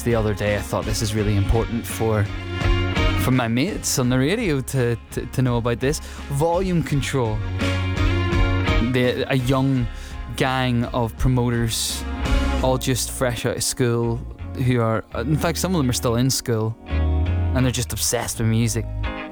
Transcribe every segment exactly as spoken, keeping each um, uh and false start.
the other day. I thought this is really important for for my mates on the radio to, to, to know about this. Volume Control. The, a young gang of promoters, all just fresh out of school, who are, in fact, some of them are still in school, and they're just obsessed with music.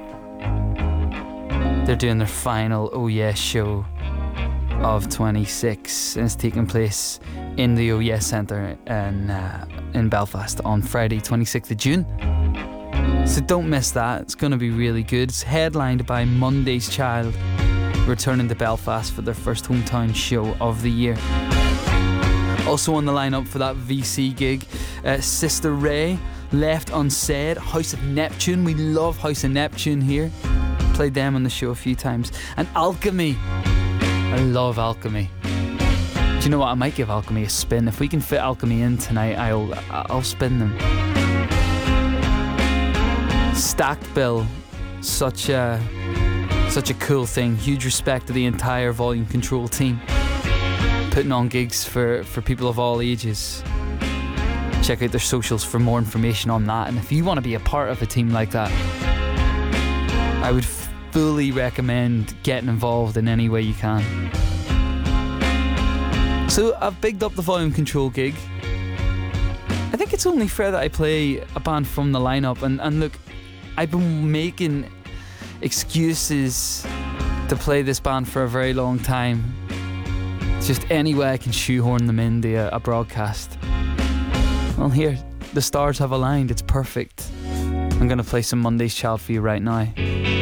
They're doing their final Oh Yes show of twenty-six, and it's taking place in the Oh Yes Centre in, uh, in Belfast on Friday, twenty-sixth of June. So don't miss that, it's going to be really good. It's headlined by Monday's Child, returning to Belfast for their first hometown show of the year. Also on the lineup for that V C gig, uh, Sister Ray, Left Unsaid, House of Neptune. We love House of Neptune here. Played them on the show a few times. And Alchemy. I love Alchemy. Do you know what? I might give Alchemy a spin. If we can fit Alchemy in tonight, I'll I'll spin them. Stacked Bill, such a such a cool thing. Huge respect to the entire Volume Control team, putting on gigs for, for people of all ages. Check out their socials for more information on that. And if you want to be a part of a team like that, I would fully recommend getting involved in any way you can. So I've bigged up the Volume Control gig. I think it's only fair that I play a band from the lineup. And, and look, I've been making excuses to play this band for a very long time. It's just any way I can shoehorn them into a, a broadcast. Well, here, the stars have aligned. It's perfect. I'm going to play some Monday's Child for you right now.